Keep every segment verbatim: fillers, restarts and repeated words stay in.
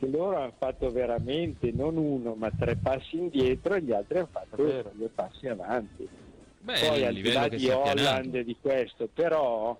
che loro hanno fatto veramente non uno ma tre passi indietro e gli altri hanno fatto due passi avanti. Beh, Poi il al di livello là che di si è Holland appianato. e di questo, però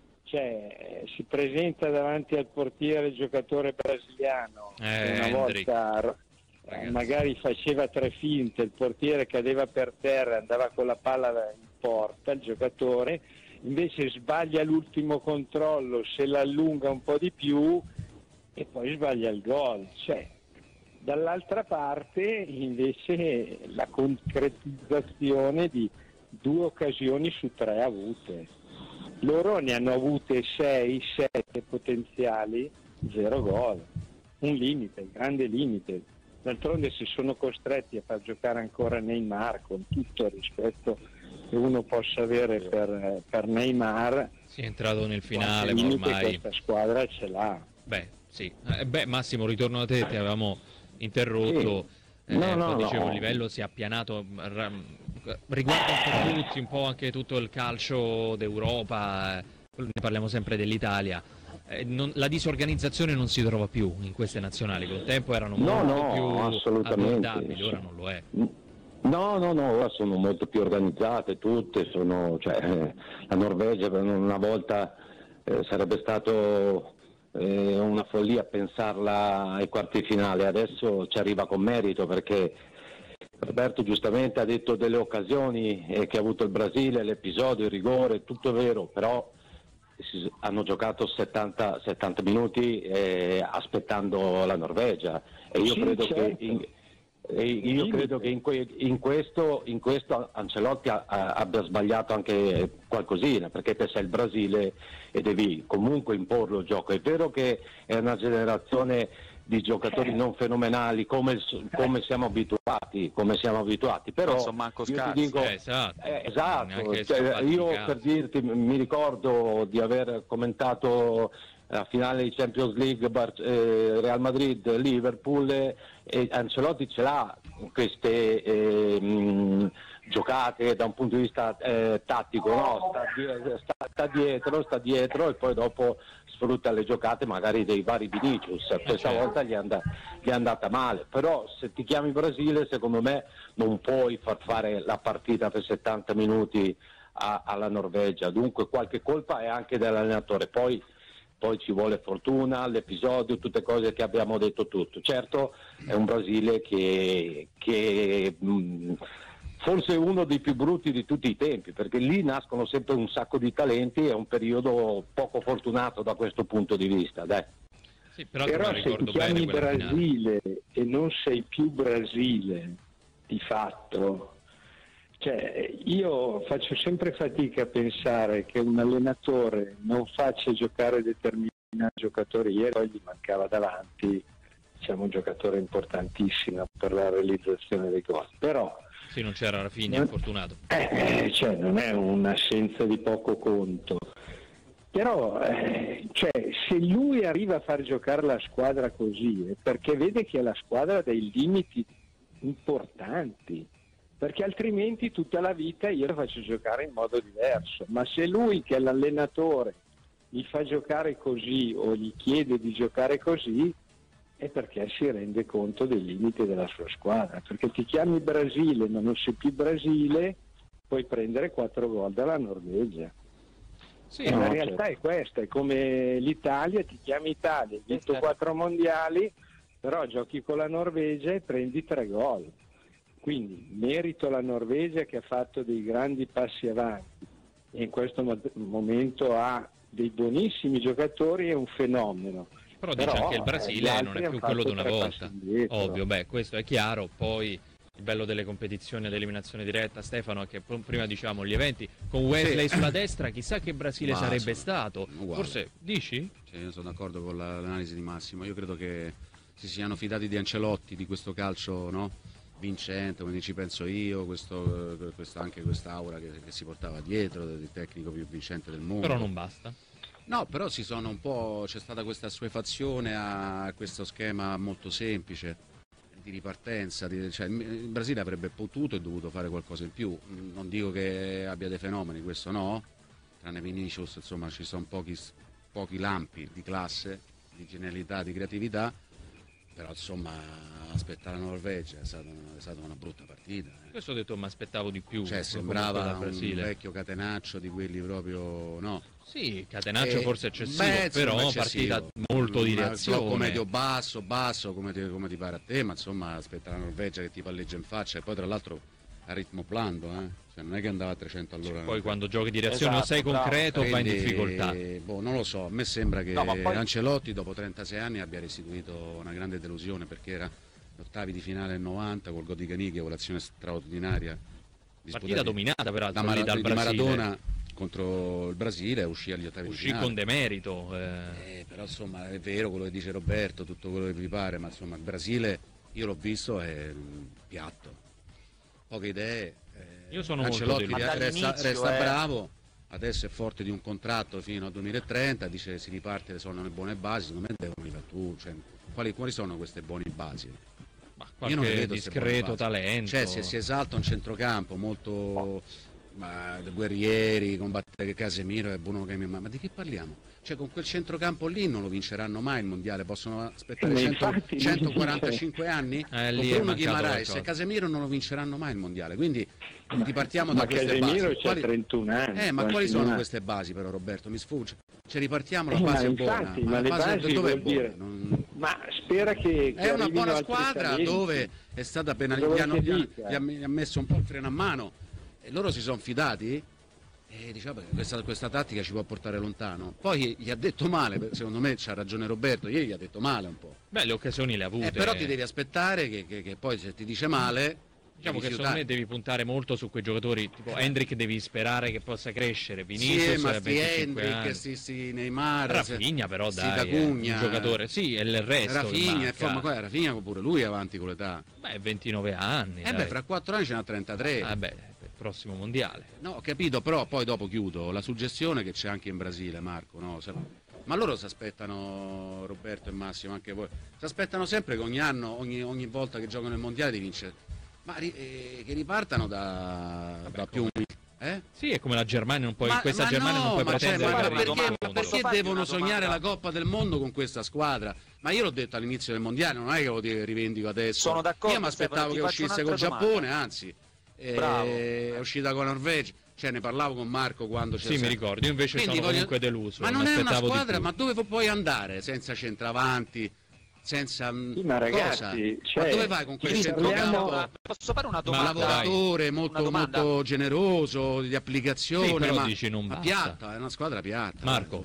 cioè, si presenta davanti al portiere il giocatore brasiliano Eh, che una Hendrik, volta ragazzi. magari faceva tre finte, il portiere cadeva per terra, andava con la palla in porta, il giocatore invece sbaglia l'ultimo controllo, se l'allunga un po' di più e poi sbaglia il gol. Cioè, dall'altra parte invece la concretizzazione di due occasioni su tre avute. Loro ne hanno avute sei sette potenziali, zero gol. Un limite, un grande limite. D'altronde se sono costretti a far giocare ancora Neymar, con tutto il rispetto che uno possa avere per, per Neymar, Si è entrato nel finale, qualche ma limite ormai... questa squadra ce l'ha. Beh, sì. Eh, beh, Massimo, ritorno da te, ti avevamo interrotto. Sì. Eh, No, no, poi dicevo, il no. livello si è appianato, ra- riguarda un po' tutti, un po' anche tutto il calcio d'Europa, eh, ne parliamo sempre dell'Italia. Eh, non- la disorganizzazione non si trova più in queste nazionali, col tempo erano No, molto no, più assolutamente. abbordabili, ora non lo è. No, no, no, ora sono molto più organizzate tutte, sono, cioè, eh, la Norvegia una volta eh, sarebbe stato eh, una follia pensarla ai quarti finali, adesso ci arriva con merito perché Roberto giustamente ha detto delle occasioni eh, che ha avuto il Brasile, l'episodio, il rigore, tutto vero, però si- hanno giocato settanta, settanta minuti eh, aspettando la Norvegia e io Sì, credo certo. che in, e io credo che in, que- in questo, in questo Ancelotti ha- ha- abbia sbagliato anche qualcosina, perché te sei il Brasile e devi comunque imporlo il gioco. È vero che è una generazione di giocatori non fenomenali come, come siamo abituati, come siamo abituati, però Non sono manco io ti scarsi. dico, Eh, esatto. eh, esatto, Neanche cioè, stoppati io di per cazzo. dirti mi ricordo di aver commentato la finale di Champions League Bar- eh, Real Madrid Liverpool eh, e Ancelotti ce l'ha queste eh, mh, giocate da un punto di vista eh, tattico, no? sta, die- sta, sta dietro, sta dietro e poi dopo sfrutta le giocate magari dei vari Vinicius. Questa certo. volta gli è, and- gli è andata male, però se ti chiami Brasile secondo me non puoi far fare la partita per settanta minuti a- alla Norvegia, dunque qualche colpa è anche dell'allenatore, poi poi ci vuole fortuna, l'episodio, tutte cose che abbiamo detto tutto. Certo è un Brasile che, che mh, forse è uno dei più brutti di tutti i tempi, perché lì nascono sempre un sacco di talenti, è un periodo poco fortunato da questo punto di vista. Dai. Sì, peraltro Però me la se ti ricordo bene chiami quella finale. Brasile e non sei più Brasile di fatto, cioè io faccio sempre fatica a pensare che un allenatore non faccia giocare determinati giocatori. Ieri poi gli mancava davanti, diciamo, un giocatore importantissimo per la realizzazione dei gol, però Sì, non c'era Rafinha, infortunato. eh, cioè, non è un'assenza di poco conto. Però eh, cioè, se lui arriva a far giocare la squadra così è perché vede che la squadra ha dei limiti importanti, perché altrimenti tutta la vita io lo faccio giocare in modo diverso. Ma se lui, che è l'allenatore, gli fa giocare così o gli chiede di giocare così, è perché si rende conto dei limiti della sua squadra, perché ti chiami Brasile ma non sei più Brasile, puoi prendere quattro gol dalla Norvegia. Sì, E no, la realtà certo. è questa, è come l'Italia, ti chiami Italia, hai vinto quattro mondiali, però giochi con la Norvegia e prendi tre gol. Quindi merito alla Norvegia che ha fatto dei grandi passi avanti e in questo mo- momento ha dei buonissimi giocatori e un fenomeno. però dice anche il eh, gli Brasile non altri è hanno più quello di fatto una tre volta. passi indietro. Ovvio, beh, questo è chiaro. Poi il bello delle competizioni ad eliminazione diretta, Stefano, è che pr- prima diciamo gli eventi con Wesley Sì. sulla destra, chissà che Brasile Ma sarebbe sono stato. uguale. Forse dici? Cioè, io sono d'accordo con la- l'analisi di Massimo. Io credo che si siano fidati di Ancelotti, di questo calcio, no? Vincente, come ci penso io, questo, eh, questa, anche quest'aura che, che si portava dietro, del tecnico più vincente del mondo. Però non basta. No, però si sono un po', c'è stata questa assuefazione a questo schema molto semplice di ripartenza, di- cioè, il il Brasile avrebbe potuto e dovuto fare qualcosa in più. Non dico che abbia dei fenomeni, questo no, tranne Vinicius, insomma ci sono pochi, pochi lampi di classe, di genialità, di creatività, però insomma aspettare la Norvegia è stata, è stata una brutta partita. Eh. Questo ho detto, mi aspettavo di più. Cioè sembrava un vecchio catenaccio di quelli proprio, no? Sì, catenaccio e, forse eccessivo, beh, però eccessivo. partita molto di reazione. Blocco medio basso, basso, come ti, come ti pare a te, ma insomma aspetta la Norvegia che ti palleggia in faccia e poi tra l'altro a ritmo blando, eh? Cioè, non è che andava a trecento all'ora. Poi quando giochi di reazione esatto, o sei concreto o vai in difficoltà. Boh, non lo so, a me sembra che no, poi... Ancelotti dopo trentasei anni abbia restituito una grande delusione, perché era gli ottavi di finale nel novanta col gol di Caniglia, con l'azione straordinaria. Partita dominata peraltro da, lì dal di Brasile. Maradona contro il Brasile, uscì agli ottavi uscì di finale. Uscì con demerito. Eh. Eh, però insomma è vero quello che dice Roberto, tutto quello che vi pare, ma insomma il Brasile, io l'ho visto, è piatto. Poche idee. Eh, io sono Ancelotti molto resta, resta è... bravo, adesso è forte di un contratto fino al duemilatrenta, dice si riparte, sono le buone basi, secondo me devono rifare tu, cioè, quali, quali sono queste buone basi? Ma io non vedo discreto talento. Cioè si, si esalta un centrocampo molto ma, guerrieri, combattere Casemiro e Bruno Caimano, ma di che parliamo? Cioè con quel centrocampo lì non lo vinceranno mai il mondiale, possono aspettare cento, centoquarantacinque anni eh, con Bruno Guimaraes e Casemiro non lo vinceranno mai il mondiale, quindi ripartiamo da ma queste Casemiro basi. Quali... trentuno anni. Eh, ma quali sono queste basi però, Roberto? Mi sfugge. Cioè ripartiamo, la eh, base è infatti, buona, ma la base basi dove è buona? Dire... Non... Ma spera che, che è una buona squadra talenti. Dove è stata penalizzata, gli, gli, gli ha messo un po' il freno a mano e loro si sono fidati e diciamo che questa, questa tattica ci può portare lontano. Poi gli ha detto male, secondo me c'ha ragione Roberto, ieri gli ha detto male un po'. Beh, le occasioni le ha avute. Eh, però ti devi aspettare che, che, che poi se ti dice male... Diciamo che secondo me devi puntare molto su quei giocatori tipo Hendrick, devi sperare che possa crescere, Vinicius sì, ma a venticinque Hendrick, anni. sì, sì, Neymar, Rafinha però sì, dai, è un giocatore, sì, e il resto Rafinha, forma, qua, Rafinha pure lui è avanti con l'età. Beh, ventinove anni. Eh beh, fra quattro anni ce n'ha trentatré. Ah beh, per il prossimo mondiale. No, ho capito, però poi dopo chiudo, la suggestione che c'è anche in Brasile, Marco, no? Ma loro si aspettano, Roberto e Massimo, anche voi, si aspettano sempre che ogni anno, ogni, ogni volta che giocano il mondiale di vincere. Ma eh, che ripartano da, Vabbè, da più eh? Sì, è come la Germania, non puoi, ma, questa ma Germania no, non puoi ma pretendere cioè, ma perché, domanda, ma perché devono sognare la Coppa del Mondo con questa squadra? Ma io l'ho detto all'inizio del mondiale, non è che lo rivendico adesso. Sono d'accordo. Io mi aspettavo che uscisse col Giappone, anzi eh, è uscita con la Norvegia. Cioè ne parlavo con Marco quando c'era. Sì, mi ricordo, io invece Quindi sono voglio... comunque deluso. Ma non è una squadra, ma dove puoi andare senza centravanti? Senza sì, ma ragazzi, cioè, ma dove vai con quel centrocampo? Posso fare una domanda? Un lavoratore molto, molto generoso di applicazione, sì, ma, dici non ma piatta, è una squadra piatta. Marco.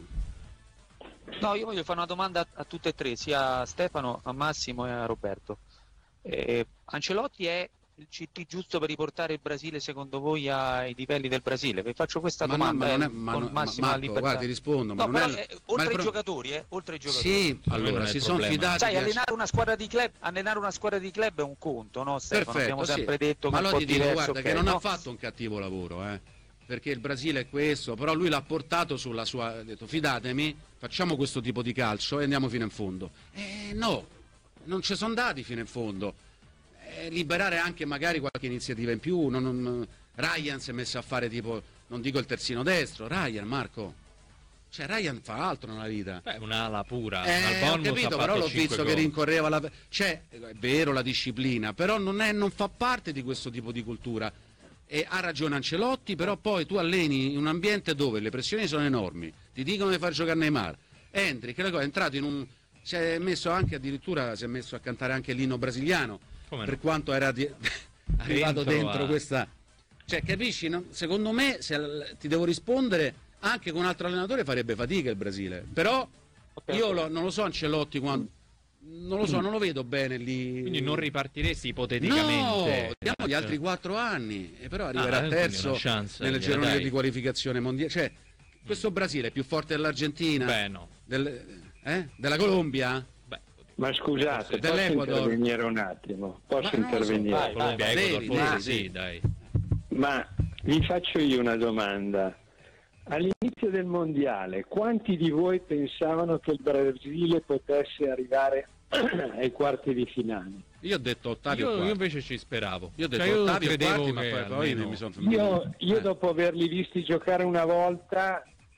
No, io voglio fare una domanda a tutte e tre, sia a Stefano, a Massimo e a Roberto. Eh, Ancelotti è il C T giusto per riportare il Brasile secondo voi ai livelli del Brasile? Vi faccio questa ma domanda no, ma non eh, è, ma con no, massima Marco, libertà. Guarda, ti rispondo, ma no, non è, è, oltre ai pro... giocatori, eh, oltre ai giocatori. Sì, allora si sono fidati. Sai, allenare una squadra di club, allenare una squadra di club è un conto, no, Stefano? Perfetto, Abbiamo sempre sì. detto ma che allora ti dico, diverso, guarda, okay, che non no? ha fatto un cattivo lavoro, eh. Perché il Brasile è questo, però lui l'ha portato sulla sua, ha detto fidatemi, facciamo questo tipo di calcio e andiamo fino in fondo. Eh no, non ci sono andati fino in fondo. Eh, liberare anche magari qualche iniziativa in più, non, non, Ryan si è messo a fare tipo, non dico il terzino destro, Ryan, Marco. Cioè Ryan fa altro nella vita. Beh, un'ala pura. Eh, ho capito, però l'ho visto gol. Che rincorreva la... Cioè, è vero la disciplina, però non, è, non fa parte di questo tipo di cultura. E ha ragione Ancelotti, però poi tu alleni in un ambiente dove le pressioni sono enormi, ti dicono di far giocare Neymar, entri, che è entrato in un... si è messo anche addirittura, si è messo a cantare anche l'inno brasiliano, Come per no? quanto era di... arrivato dentro, dentro a... questa... Cioè, capisci? No? Secondo me, se ti devo rispondere, anche con un altro allenatore farebbe fatica il Brasile, però okay, io lo, non lo so Ancelotti quando... Non lo so, non lo vedo bene lì. Quindi non ripartiresti ipoteticamente? No, diamo gli altri quattro anni, e però arriverà ah, terzo nelle gironi di qualificazione mondiale. Cioè, questo Brasile è più forte dell'Argentina? Beh, no. Del, eh? Della Colombia? Beh, ma scusate, posso intervenire un attimo? Posso ma intervenire? So, vai, Colombia, vai, Ecuador, forse dai, sì, dai. Ma vi faccio io una domanda. All'inizio del mondiale, quanti di voi pensavano che il Brasile potesse arrivare ai quarti di finale? Io ho detto ottavi o io, io invece ci speravo. Io ho detto cioè, io ottavi o quarti, ma poi, poi, poi mi sono Io, io eh. dopo averli visti giocare una volta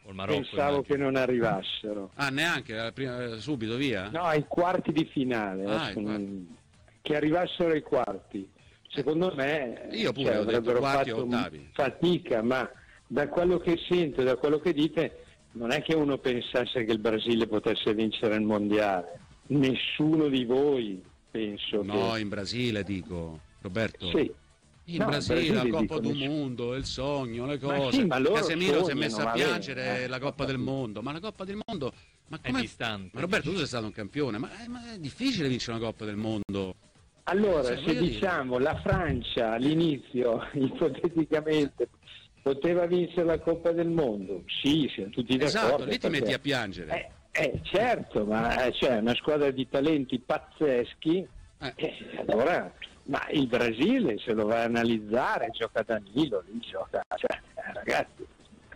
col Marocco, pensavo immagino. che non arrivassero. Ah, neanche prima, subito via? No, ai quarti di finale, Ah, adesso ai quarti. non- che arrivassero ai quarti. Secondo me Io pure cioè, ho detto avrebbero quarti o fatto ottavi. fatica, ma da quello che sento, da quello che dite, non è che uno pensasse che il Brasile potesse vincere il mondiale. Nessuno di voi, penso. No, che... in Brasile dico, Roberto. Sì. In No, Brasile, in Brasile la Coppa dico, del nessuno. Mondo, il sogno, le Ma cose. sì, ma loro Casemiro si è sognano, messo a va piangere bene, eh. la Coppa del Mondo, ma la Coppa del Mondo, ma È come distante. Ma Roberto, tu sei stato un campione, ma è, ma è difficile vincere una Coppa del Mondo. Allora, Cioè, se voglio dire- diciamo la Francia all'inizio, ipoteticamente, poteva vincere la Coppa del Mondo, sì, siamo tutti d'accordo. Esatto, lì ti perché- metti a piangere. Eh, eh, certo, ma eh, c'è una squadra di talenti pazzeschi, Eh. eh, allora, ma il Brasile, se lo vai a analizzare, gioca Danilo, lì gioca, cioè, eh, ragazzi,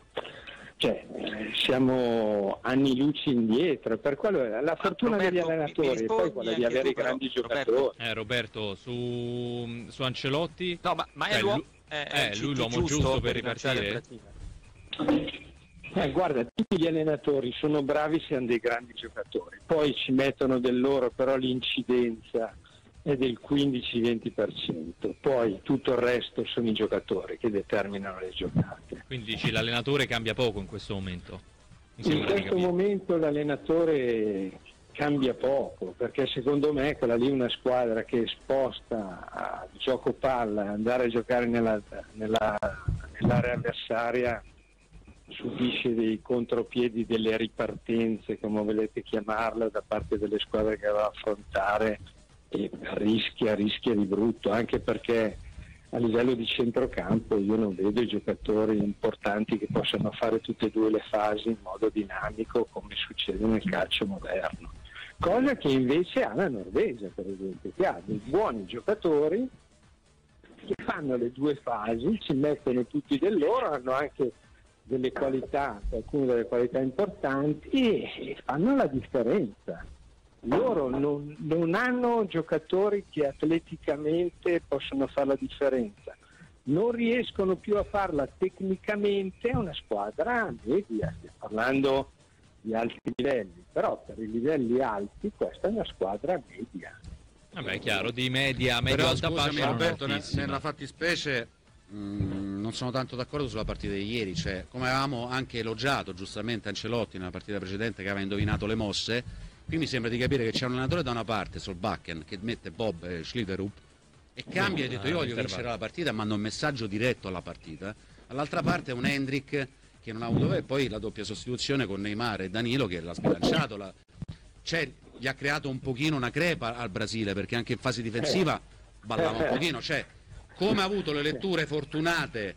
cioè, eh, siamo anni luci indietro, per quello la fortuna Roberto, degli mi- mi allenatori è poi rispondi quella di anche avere tu, i però, grandi Roberto? giocatori. Eh, Roberto, su, su Ancelotti... No, ma, ma è Cioè, l'uomo, lui- è, eh, è il lui C T l'uomo giusto per rilanciare il ripartire? Brasile. Eh, guarda, tutti gli allenatori sono bravi se hanno dei grandi giocatori, poi ci mettono del loro, però l'incidenza è del quindici venti per cento, poi tutto il resto sono i giocatori che determinano le giocate. Quindi dici l'allenatore cambia poco in questo momento? Mi In sembra di questo capire. momento l'allenatore cambia poco, perché secondo me quella lì è una squadra che è esposta a gioco palla, andare a giocare nella, nella, nell'area avversaria, subisce dei contropiedi, delle ripartenze, come volete chiamarle, da parte delle squadre che va a affrontare, e rischia, rischia di brutto, anche perché a livello di centrocampo io non vedo i giocatori importanti che possano fare tutte e due le fasi in modo dinamico come succede nel calcio moderno, cosa che invece ha la Norvegia, per esempio, che ha dei buoni giocatori che fanno le due fasi, ci mettono tutti del loro, hanno anche delle qualità, alcune delle qualità importanti, e fanno la differenza. Loro non, non hanno giocatori che atleticamente possono fare la differenza, non riescono più a farla tecnicamente, è una squadra media, stiamo parlando di alti livelli, però per i livelli alti questa è una squadra media. Vabbè, è chiaro, di media, medio Però alta scusami fascia non Roberto, ne- altissima. nella fattispecie mh, non sono tanto d'accordo sulla partita di ieri, cioè come avevamo anche elogiato giustamente Ancelotti nella partita precedente che aveva indovinato le mosse. Qui mi sembra di capire che c'è un allenatore da una parte, Solbakken, che mette Bob e Schlitterup e cambia, ha detto io voglio vincere la partita, manda un messaggio diretto alla partita. All'altra parte un Hendrik che non ha avuto, e poi la doppia sostituzione con Neymar e Danilo che l'ha sbilanciato, la... cioè, gli ha creato un pochino una crepa al Brasile, perché anche in fase difensiva ballava un pochino, cioè come ha avuto le letture fortunate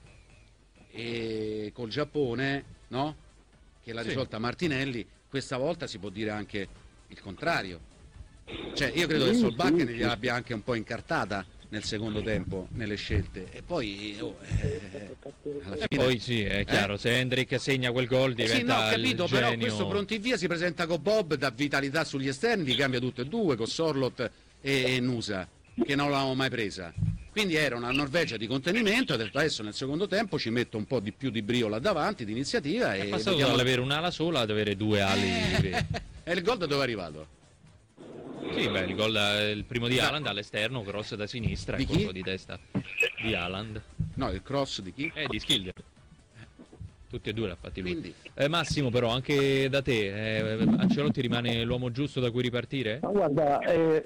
e col Giappone, no? Che l'ha Sì. risolta Martinelli, questa volta si può dire anche il contrario. Cioè io credo che Sì, Solbakken sì, gliela abbia anche un po' incartata nel secondo tempo nelle scelte, e poi oh, eh, alla E fine... poi sì, è chiaro, se Hendrik segna quel gol Eh sì, diventa no, ho capito, il però genio. questo pronti via si presenta con Bob, dà vitalità sugli esterni, li cambia tutte e due, con Sorlot e, e Nusa, che non l'avevamo mai presa. Quindi era una Norvegia di contenimento, ha detto adesso nel secondo tempo ci metto un po' di più di brio là davanti, di iniziativa, È e passato vediamo- dall'avere un'ala sola ad avere due ali vere. E il gol da dove è arrivato? Sì, beh, il gol, eh, il primo di Haaland all'esterno, cross da sinistra, Di e chi? colpo di testa di Haaland. No, il cross di chi? Eh, di Skilder. Tutti e due l'ha fatti lui. Quindi Eh, Massimo, però, anche da te, eh, Ancelotti rimane l'uomo giusto da cui ripartire? Ma guarda, eh,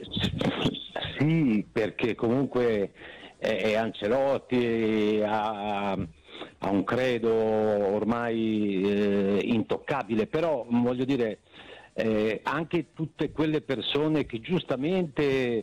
sì, perché comunque è, è Ancelotti, ha, ha un credo ormai eh, intoccabile, però voglio dire, eh, anche tutte quelle persone che giustamente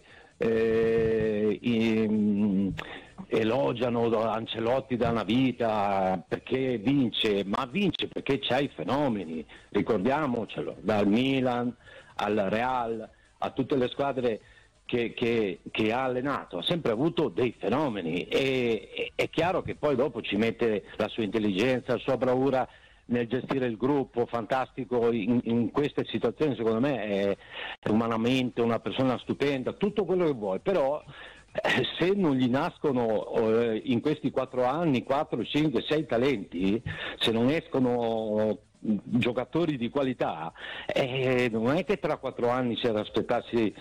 eh, in, elogiano Ancelotti da una vita perché vince, ma vince perché c'ha i fenomeni, ricordiamocelo, dal Milan al Real, a tutte le squadre che, che, che ha allenato, ha sempre avuto dei fenomeni, e e- è chiaro che poi dopo ci mette la sua intelligenza, la sua bravura nel gestire il gruppo, fantastico in, in queste situazioni, secondo me è, è umanamente una persona stupenda, tutto quello che vuoi, però eh, se non gli nascono eh, in questi quattro anni quattro, cinque, sei talenti, se non escono giocatori di qualità, eh, non è che tra quattro anni c'è da aspettarsi